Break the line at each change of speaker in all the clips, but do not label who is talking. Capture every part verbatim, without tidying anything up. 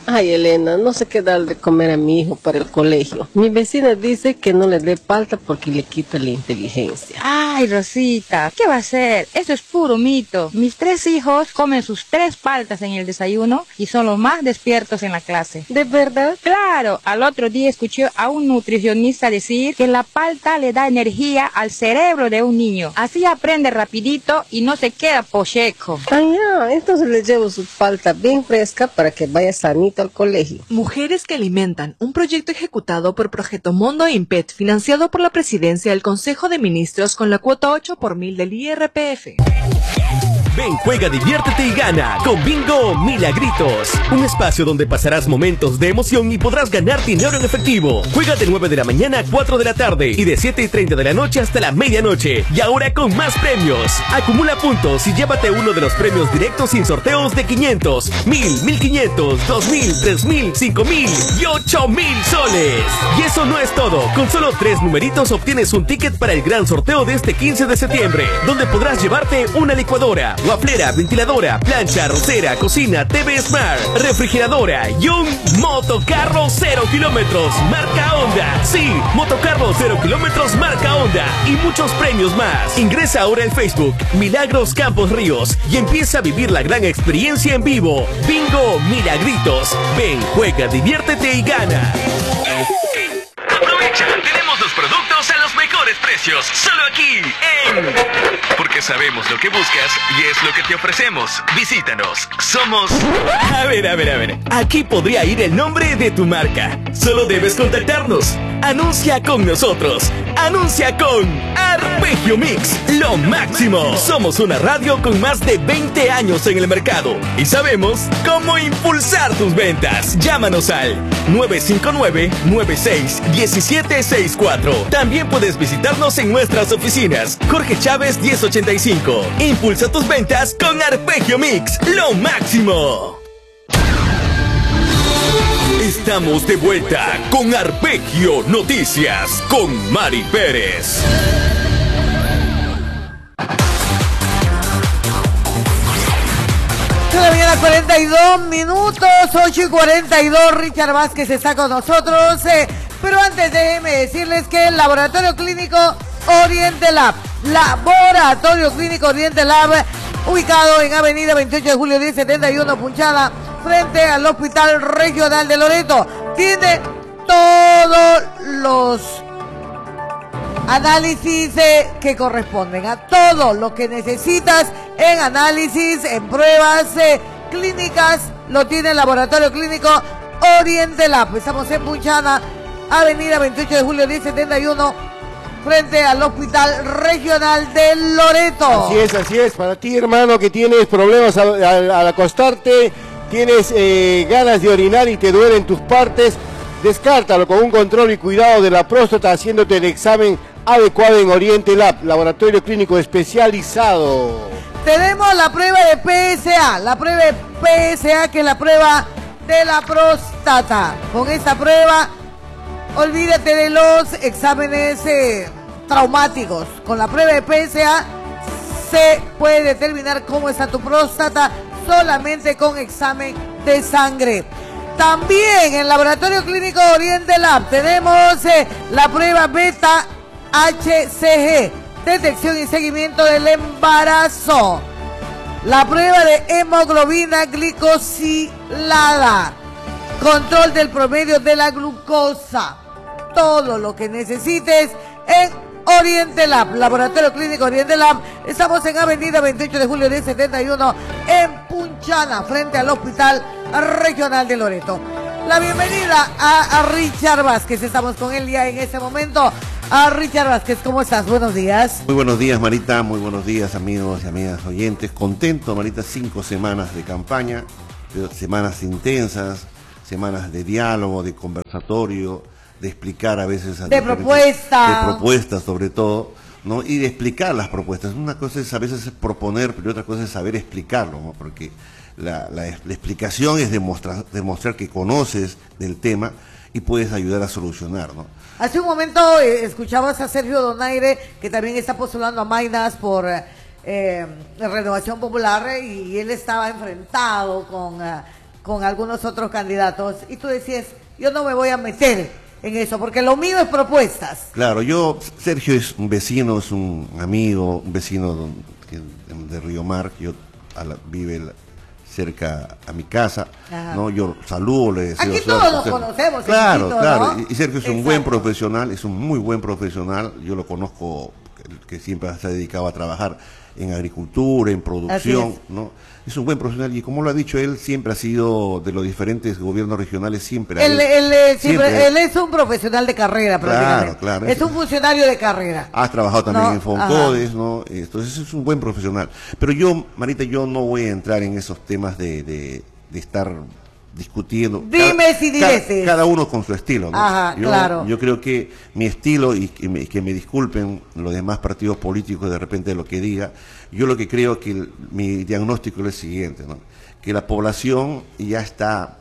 Ay, Elena, no sé qué dar de comer a mi hijo para el colegio. Mi vecina dice que no le dé palta porque le quita la inteligencia.
Ay, Rosita, ¿qué va a hacer? Eso es puro mito. Mis tres hijos comen sus tres paltas en el desayuno y son los más despiertos en la clase.
¿De verdad?
Claro, al otro día escuché a un nutricionista decir que la palta le da energía al cerebro de un niño. Así aprende rapidito y no se queda pocheco.
Ay, ya, entonces le llevo su palta bien fresca para que vaya sanito al colegio.
Mujeres que alimentan, un proyecto ejecutado por Proyecto Mundo Impet, financiado por la Presidencia del Consejo de Ministros con la cuota ocho por mil del I R P F.
Ven, juega, diviértete y gana con Bingo Milagritos. Un espacio donde pasarás momentos de emoción y podrás ganar dinero en efectivo. Juega de nueve de la mañana a cuatro de la tarde y de siete y treinta de la noche hasta la medianoche. Y ahora con más premios. Acumula puntos y llévate uno de los premios directos sin sorteos de quinientos, mil, mil quinientos, dos mil, tres mil, cinco mil y ocho mil soles. Y eso no es todo. Con solo tres numeritos obtienes un ticket para el gran sorteo de este quince de septiembre, donde podrás llevarte una licuadora, waflera, ventiladora, plancha, arrocera, cocina, T V Smart, refrigeradora y un motocarro cero kilómetros marca Honda. Sí, motocarro cero kilómetros marca Honda y muchos premios más. Ingresa ahora al Facebook Milagros Campos Ríos y empieza a vivir la gran experiencia en vivo. Bingo Milagritos. Ven, juega, diviértete y gana.
Aprovecha, tenemos los productos a los mejores precios, solo aquí en... Porque sabemos lo que buscas y es lo que te ofrecemos. Visítanos, somos...
A ver, a ver, a ver. Aquí podría ir el nombre de tu marca. Solo debes contactarnos. Anuncia con nosotros. Anuncia con Arpegio Mix, lo máximo. Somos una radio con más de veinte años en el mercado y sabemos cómo impulsar tus ventas. Llámanos al nueve cinco nueve, nueve seis, uno siete seis cuatro. También puedes visitarnos en nuestras oficinas. Jorge Chávez diez ochenta y cinco. Impulsa tus ventas con Arpegio Mix, lo máximo. Estamos de vuelta con Arpegio Noticias con Mari Pérez.
De la mañana, cuarenta y dos minutos, ocho y cuarenta y dos. Richard Vázquez está con nosotros. Eh, pero antes déjenme decirles que el Laboratorio Clínico Oriente Lab, Laboratorio Clínico Oriente Lab, ubicado en Avenida veintiocho de julio diez setenta y uno, Punchada, frente al Hospital Regional de Loreto. Tiene todos los análisis eh, que corresponden a todo lo que necesitas en análisis, en pruebas eh, clínicas. Lo tiene el Laboratorio Clínico Oriente Lab. Estamos en Punchana, Avenida veintiocho de julio diez setenta y uno, frente al Hospital Regional de Loreto.
Así es, así es. Para ti, hermano, que tienes problemas al, al, al acostarte, tienes eh, ganas de orinar y te duelen tus partes, descártalo con un control y cuidado de la próstata haciéndote el examen adecuado en Oriente Lab, laboratorio clínico especializado.
Tenemos la prueba de P S A, la prueba de P S A, que es la prueba de la próstata. Con esta prueba, olvídate de los exámenes eh, traumáticos. Con la prueba de P S A se puede determinar cómo está tu próstata solamente con examen de sangre. También en el Laboratorio Clínico Oriente Lab tenemos eh, la prueba Beta H C G, detección y seguimiento del embarazo. La prueba de hemoglobina glicosilada, control del promedio de la glucosa. Todo lo que necesites en Oriente Lab, Laboratorio Clínico Oriente Lab. Estamos en Avenida veintiocho de julio diez setenta y uno en Punchana, frente al Hospital Regional de Loreto. La bienvenida a, a Richard Vázquez. Estamos con él ya en este momento. A Richard Vázquez, ¿cómo estás? Buenos días.
Muy buenos días, Marita. Muy buenos días, amigos y amigas oyentes. Contento, Marita. Cinco semanas de campaña, semanas intensas, semanas de diálogo, de conversatorio, de explicar a veces... A
de propuesta.
De propuestas, sobre todo, ¿no? Y de explicar las propuestas. Una cosa es a veces es proponer, pero otra cosa es saber explicarlo, ¿no? Porque la, la, la explicación es demostrar, demostrar que conoces del tema y puedes ayudar a solucionar, ¿no?
Hace un momento eh, escuchabas a Sergio Donaire, que también está postulando a Maynas por eh, Renovación Popular, y él estaba enfrentado con... Uh, con algunos otros candidatos y tú decías, yo no me voy a meter en eso, porque lo mío es propuestas.
Claro, yo, Sergio es un vecino, es un amigo, un vecino de, de Río Mar, yo a la, vive la, cerca a mi casa,
Ajá.
¿no? Yo saludo, le deseo...
Aquí todos nos conocemos.
Claro,
Quito,
claro,
¿no?
y Sergio es un
Exacto.
buen profesional, es un muy buen profesional, yo lo conozco, que siempre se ha dedicado a trabajar en agricultura, en producción,
es.
¿no? Es un buen profesional y como lo ha dicho él, siempre ha sido de los diferentes gobiernos regionales, siempre.
Él, él, él, siempre, siempre, él es un profesional de carrera, prácticamente.
Claro, claro.
Es un funcionario de carrera.
Has trabajado también
no,
en Foncodes, ¿no? Entonces es un buen profesional. Pero yo, Marita, yo no voy a entrar en esos temas de, de, de estar discutiendo.
Dime
cada,
si dices.
Cada, cada uno con su estilo, ¿no?
Ajá,
yo,
claro.
Yo creo que mi estilo, y que me, que me disculpen los demás partidos políticos de repente de lo que diga, yo lo que creo que el, mi diagnóstico es el siguiente, ¿no? Que la población ya está,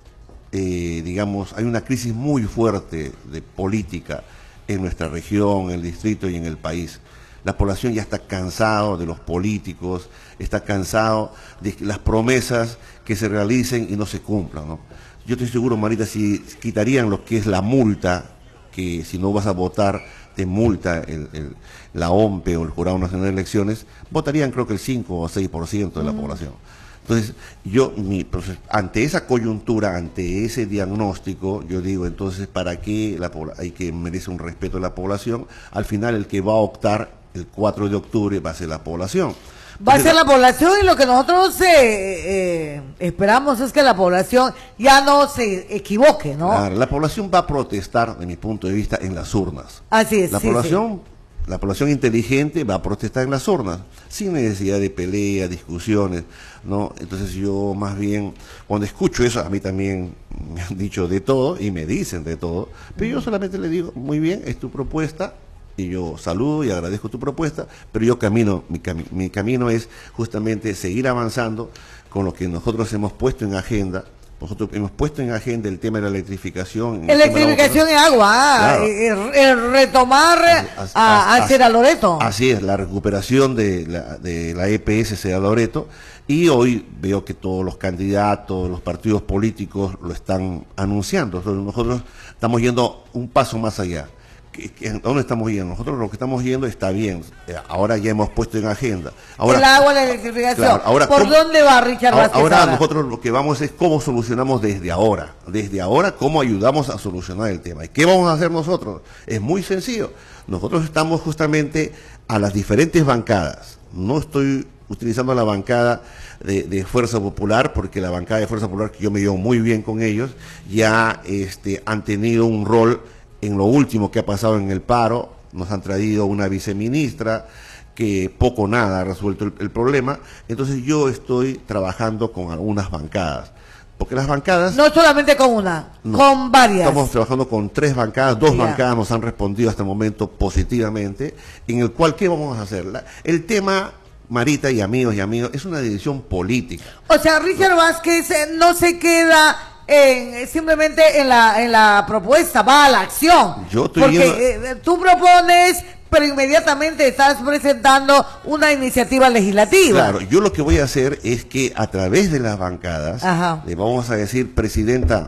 eh, digamos, hay una crisis muy fuerte de política en nuestra región, en el distrito y en el país. La población ya está cansado de los políticos, está cansado de las promesas que se realicen y no se cumplan, ¿no? Yo estoy seguro, Marita, si quitarían lo que es la multa, que si no vas a votar te multa el, el, la O M P E o el Jurado Nacional de Elecciones, votarían creo que el cinco o seis por ciento de la mm. población. Entonces, yo, mi, pues, ante esa coyuntura, ante ese diagnóstico, yo digo, entonces, ¿para qué la, hay que merece un respeto de la población? Al final, el que va a optar el cuatro de octubre va a ser la población.
Va a ser la población y lo que nosotros eh, eh, esperamos es que la población ya no se equivoque, ¿no?
Claro, la población va a protestar, de mi punto de vista, en las urnas.
Así es.
La
sí,
población...
Sí.
La población inteligente va a protestar en las urnas, sin necesidad de pelea, discusiones, ¿no? Entonces yo más bien, cuando escucho eso, a mí también me han dicho de todo y me dicen de todo, pero yo solamente le digo, muy bien, es tu propuesta, y yo saludo y agradezco tu propuesta, pero yo camino, mi, cami mi camino es justamente seguir avanzando con lo que nosotros hemos puesto en agenda. Nosotros hemos puesto en agenda el tema de la electrificación.
Electrificación y agua, claro. el, el retomar as, as, a, a Cerro Loreto.
Así es, la recuperación de la, de la E P S Cerro Loreto. Y hoy veo que todos los candidatos, los partidos políticos lo están anunciando. Nosotros estamos yendo un paso más allá. ¿A dónde estamos yendo? Nosotros lo que estamos yendo está bien. Ahora ya hemos puesto en agenda. Ahora,
el agua, la electrificación.
Claro, ahora,
¿por
¿cómo,
dónde va Richard Vázquez?
Ahora,
ahora
nosotros lo que vamos es cómo solucionamos desde ahora. Desde ahora, cómo ayudamos a solucionar el tema. ¿Y qué vamos a hacer nosotros? Es muy sencillo. Nosotros estamos justamente a las diferentes bancadas. No estoy utilizando la bancada de, de Fuerza Popular, porque la bancada de Fuerza Popular, que yo me llevo muy bien con ellos, ya este, han tenido un rol en lo último que ha pasado en el paro. Nos han traído una viceministra que poco nada ha resuelto el, el problema. Entonces yo estoy trabajando con algunas bancadas, porque las bancadas...
No solamente con una, no, con varias.
Estamos trabajando con tres bancadas, dos
yeah.
bancadas nos han respondido hasta el momento positivamente, en el cual, ¿qué vamos a hacer? La, el tema, Marita y amigos y amigos, es una decisión política.
O sea, Richard no. Vázquez no se queda... En, simplemente en la en la propuesta, va a la acción.
Yo estoy
porque
viendo...
eh, tú propones, pero inmediatamente estás presentando una iniciativa legislativa.
Claro, yo lo que voy a hacer es que a través de las bancadas Ajá. le vamos a decir, presidenta,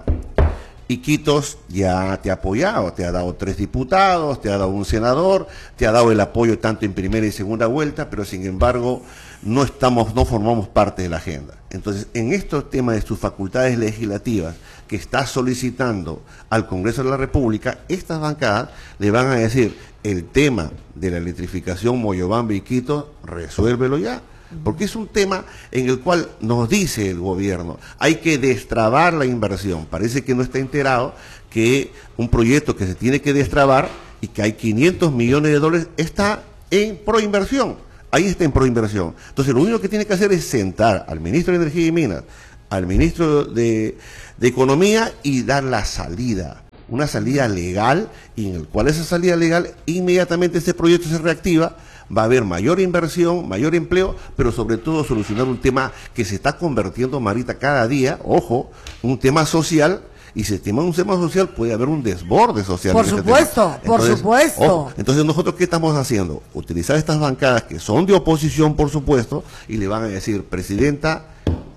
Iquitos ya te ha apoyado, te ha dado tres diputados, te ha dado un senador, te ha dado el apoyo tanto en primera y segunda vuelta, pero sin embargo no estamos, no formamos parte de la agenda. Entonces, en estos temas de sus facultades legislativas que está solicitando al Congreso de la República, estas bancadas le van a decir, el tema de la electrificación Moyobamba y Iquitos, resuélvelo ya. Porque es un tema en el cual nos dice el gobierno, hay que destrabar la inversión. Parece que no está enterado que un proyecto que se tiene que destrabar y que hay quinientos millones de dólares está en proinversión. Ahí está en proinversión. Entonces lo único que tiene que hacer es sentar al ministro de Energía y Minas, al ministro de, de Economía y dar la salida. Una salida legal, y en el cual esa salida legal, inmediatamente ese proyecto se reactiva, va a haber mayor inversión, mayor empleo, pero sobre todo solucionar un tema que se está convirtiendo, Marita, cada día, ojo, un tema social, y si se estima un tema social puede haber un desborde social.
Por supuesto, por supuesto.
Ojo, entonces nosotros, ¿qué estamos haciendo? Utilizar estas bancadas que son de oposición, por supuesto, y le van a decir, presidenta,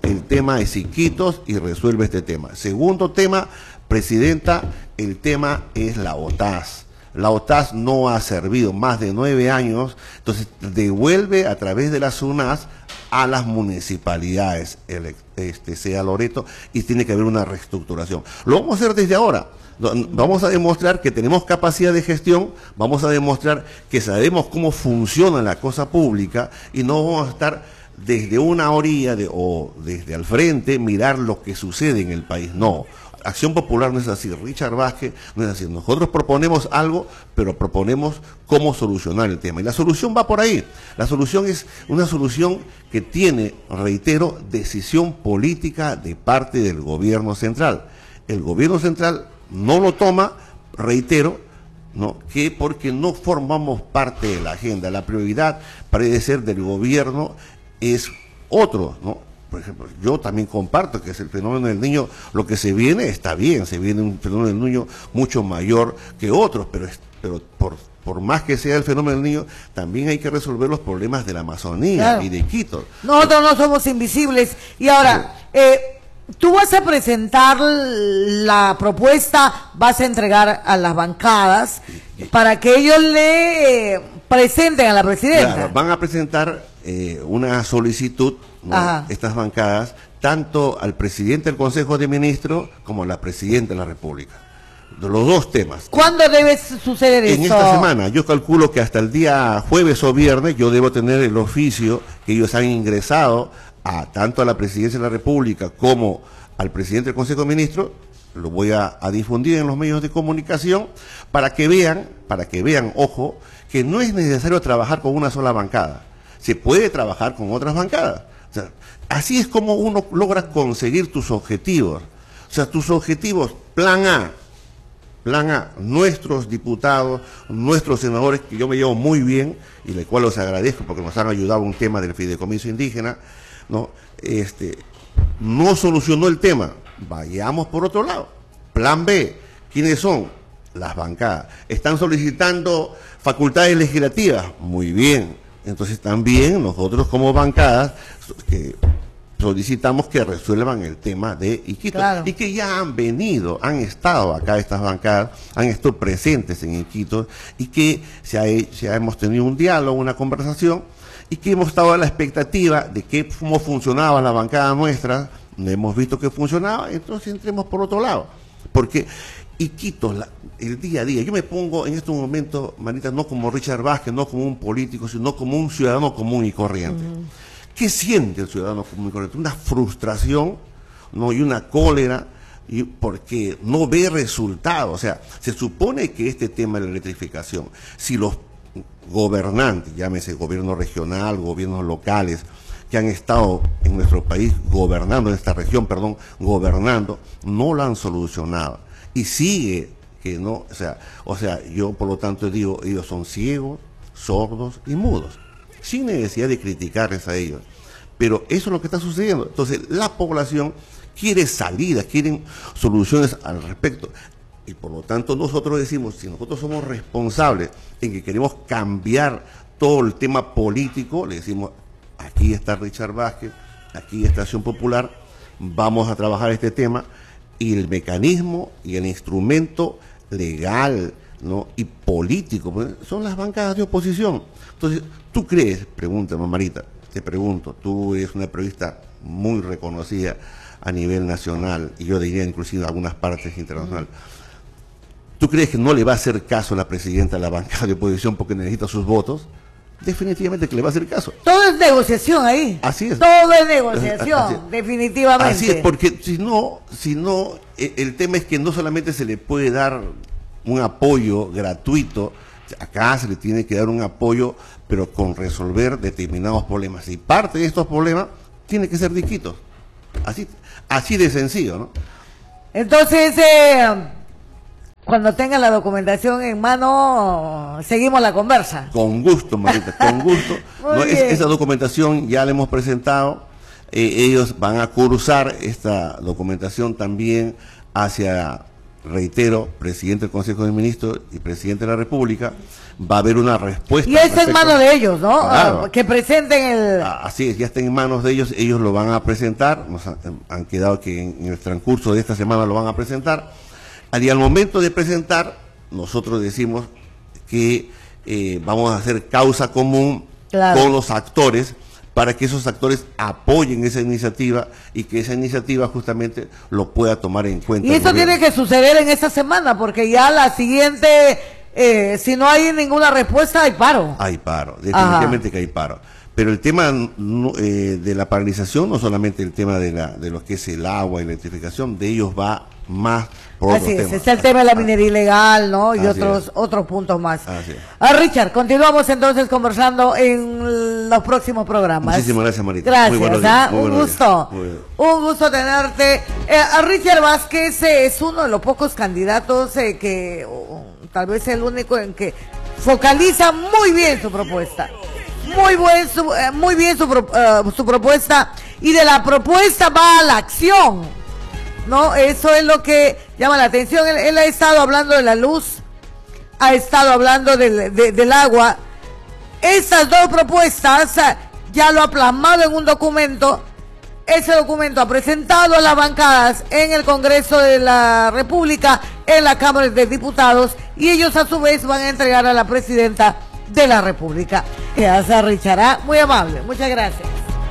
el tema es Iquitos y resuelve este tema. Segundo tema, presidenta, el tema es la O T A S. La O T A S no ha servido más de nueve años, entonces devuelve a través de la SUNAS a las municipalidades, el, este, sea Loreto, y tiene que haber una reestructuración. Lo vamos a hacer desde ahora. Vamos a demostrar que tenemos capacidad de gestión, vamos a demostrar que sabemos cómo funciona la cosa pública y no vamos a estar desde una orilla de, o desde al frente mirar lo que sucede en el país. No. Acción Popular no es así, Richard Vázquez no es así. Nosotros proponemos algo, pero proponemos cómo solucionar el tema. Y la solución va por ahí. La solución es una solución que tiene, reitero, decisión política de parte del gobierno central. El gobierno central no lo toma, reitero, ¿no? Que porque no formamos parte de la agenda. La prioridad parece ser del gobierno es otro, ¿no? Por ejemplo, yo también comparto que es el fenómeno del niño, lo que se viene está bien, se viene un fenómeno del niño mucho mayor que otros, pero, es, pero por, por más que sea el fenómeno del niño, también hay que resolver los problemas de la Amazonía, claro, y de Quito.
Nosotros no somos invisibles. Y ahora, eh, tú vas a presentar la propuesta, vas a entregar a las bancadas para que ellos le eh, presenten a la presidenta.
Claro, van a presentar eh, una solicitud, ¿no? Estas bancadas, tanto al presidente del Consejo de Ministros como a la presidenta de la República. De los dos temas.
¿Cuándo debe suceder esto?
En esta semana. Yo calculo que hasta el día jueves o viernes yo debo tener el oficio que ellos han ingresado a tanto a la presidencia de la República como al presidente del Consejo de Ministros. Lo voy a, a difundir en los medios de comunicación para que vean, para que vean, ojo, que no es necesario trabajar con una sola bancada. Se puede trabajar con otras bancadas. O sea, así es como uno logra conseguir tus objetivos. O sea, tus objetivos, plan A, plan A, nuestros diputados, nuestros senadores, que yo me llevo muy bien, y les cual los agradezco porque nos han ayudado a un tema del fideicomiso indígena, ¿no? Este, no solucionó el tema, vayamos por otro lado. Plan B, ¿quiénes son? Las bancadas. Están solicitando facultades legislativas, muy bien. Entonces también nosotros como bancadas que solicitamos que resuelvan el tema de Iquitos, claro, y que ya han venido, han estado acá estas bancadas, han estado presentes en Iquitos y que se, ha, se ha, hemos tenido un diálogo, una conversación y que hemos estado a la expectativa de que, cómo funcionaba la bancada nuestra, no hemos visto que funcionaba, entonces entremos por otro lado, porque Iquitos, la, el día a día, yo me pongo en estos momentos, Marita, no como Richard Vázquez, no como un político, sino como un ciudadano común y corriente. Uh-huh. ¿Qué siente el ciudadano común y corriente? Una frustración, ¿no? Y una cólera, y porque no ve resultados. O sea, se supone que este tema de la electrificación, si los gobernantes, llámese gobierno regional, gobiernos locales, que han estado en nuestro país gobernando, en esta región, perdón, gobernando, no lo han solucionado. Y sigue que no, o sea, o sea, yo por lo tanto digo, ellos son ciegos, sordos y mudos, sin necesidad de criticarles a ellos. Pero eso es lo que está sucediendo. Entonces, la población quiere salidas, quieren soluciones al respecto. Y por lo tanto, nosotros decimos, si nosotros somos responsables en que queremos cambiar todo el tema político, le decimos, aquí está Richard Vázquez, aquí está Acción Popular, vamos a trabajar este tema, y el mecanismo y el instrumento legal, ¿no? Y político, pues, son las bancadas de oposición. Entonces, ¿tú crees? Pregúntame, Marita, te pregunto, tú eres una periodista muy reconocida a nivel nacional, y yo diría inclusive en algunas partes internacionales. ¿Tú crees que no le va a hacer caso a la presidenta de la bancada de oposición porque necesita sus votos? Definitivamente que le va a hacer caso.
Todo es negociación ahí.
Así es.
Todo es negociación, es. definitivamente.
Así es, porque si no, si no, el, el tema es que no solamente se le puede dar un apoyo gratuito, acá se le tiene que dar un apoyo, pero con resolver determinados problemas. Y parte de estos problemas tiene que ser de Iquitos. Así, así de sencillo, ¿no?
Entonces, eh... cuando tengan la documentación en mano, seguimos la conversa.
Con gusto, Marita, con gusto. No, es, esa documentación ya la hemos presentado. Eh, ellos van a cursar esta documentación también hacia reitero, presidente del Consejo de Ministros y presidente de la República, va a haber una respuesta.
Y es en manos de ellos, ¿no?
Claro.
Ah, que presenten el...
Así es, ya está en manos de ellos, ellos lo van a presentar, nos han, han quedado que en, en el transcurso de esta semana lo van a presentar, y al momento de presentar, nosotros decimos que eh, vamos a hacer causa común claro. con los actores, para que esos actores apoyen esa iniciativa y que esa iniciativa justamente lo pueda tomar en cuenta.
Y eso tiene que suceder en esta semana, porque ya la siguiente, eh, si no hay ninguna respuesta, hay paro.
Hay paro, definitivamente Ajá. que hay paro. Pero el tema no, eh, de la paralización, no solamente el tema de, la, de lo que es el agua y la electrificación, de ellos va más por
Así
otros
es,
temas.
está el tema de la minería ilegal, ¿no? Y
Así
otros
es.
otros puntos más.
Así es.
Ah, Richard, continuamos entonces conversando en los próximos programas.
Muchísimas gracias, Marita.
Gracias,
muy buenos
¿ah?
días, muy
un
buenos
gusto.
días.
Un gusto tenerte. Eh, a Richard Vázquez eh, es uno de los pocos candidatos eh, que, oh, tal vez el único en que focaliza muy bien su propuesta. Muy buen su, eh, muy bien su, uh, su propuesta, y de la propuesta va a la acción, ¿no? Eso es lo que llama la atención. Él, él ha estado hablando de la luz, ha estado hablando del, de, del agua. Estas dos propuestas ya lo ha plasmado en un documento. Ese documento ha presentado a las bancadas en el Congreso de la República, en la Cámara de Diputados, y ellos a su vez van a entregar a la Presidenta de la República. Gracias, Richard, muy amable, muchas gracias.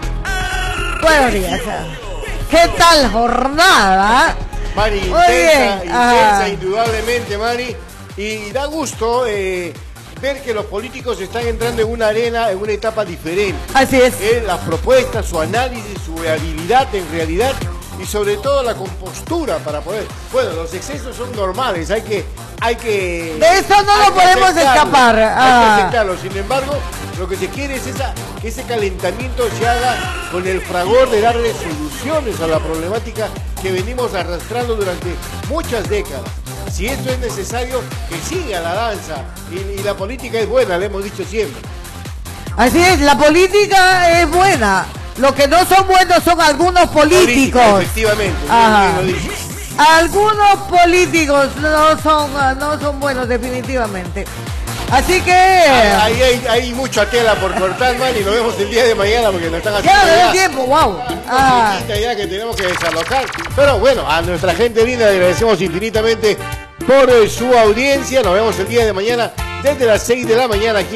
Buenos días. ¿Qué tal jornada?
Mari,
Muy
intensa,
bien.
intensa,
Ajá.
indudablemente, Mari, y da gusto eh, ver que los políticos están entrando en una arena, en una etapa diferente.
Así es.
Eh, las propuestas, su análisis, su habilidad en realidad, y sobre todo la compostura para poder... Bueno, los excesos son normales, hay que... Hay que
de eso no
hay
lo podemos escapar.
Hay
Ah.
que aceptarlo. Sin embargo, lo que se quiere es esa, que ese calentamiento se haga con el fragor de darle soluciones a la problemática que venimos arrastrando durante muchas décadas. Si esto es necesario, que siga la danza. Y, y la política es buena, le hemos dicho siempre.
Así es, la política es buena. Lo que no son buenos son algunos políticos.
Política, efectivamente.
Ajá.
Bien, bien lo dices.
Algunos políticos no son no son buenos definitivamente. Así que
Ahí hay, hay mucha tela por cortar, man, y nos vemos el día de mañana porque nos están haciendo
queda de
ya
tiempo, wow. Ah.
una ya que tenemos que desalojar. Pero bueno, a nuestra gente linda le agradecemos infinitamente por eh, su audiencia. Nos vemos el día de mañana desde las seis de la mañana aquí